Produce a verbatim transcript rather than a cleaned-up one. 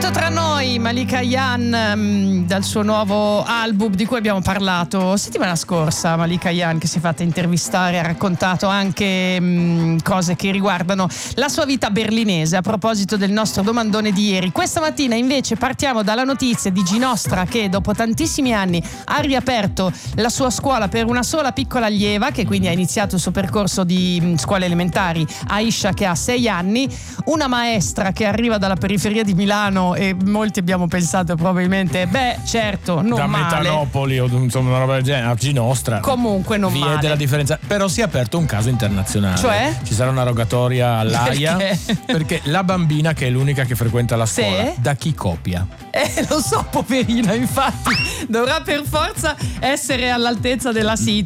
Tutto tra noi, Malika Ayane, um, dal suo nuovo album di cui abbiamo parlato settimana scorsa. Malika Ayane, che si è fatta intervistare, ha raccontato anche um, cose che riguardano la sua vita berlinese, a proposito del nostro domandone di ieri. Questa mattina invece partiamo dalla notizia di Ginostra, che dopo tantissimi anni ha riaperto la sua scuola per una sola piccola allieva, che quindi ha iniziato il suo percorso di um, scuole elementari, Aisha, che ha sei anni, una maestra che arriva dalla periferia di Milano, e molti abbiamo pensato probabilmente, beh certo, non da male, Metanopoli o insomma una roba del genere, a Ginostra comunque non vi male. è della differenza, però si è aperto un caso internazionale, cioè? Ci sarà una rogatoria all'Aia perché? perché la bambina, che è l'unica che frequenta la scuola, sì? da chi copia? Eh, lo so, poverina, infatti dovrà per forza essere all'altezza della City.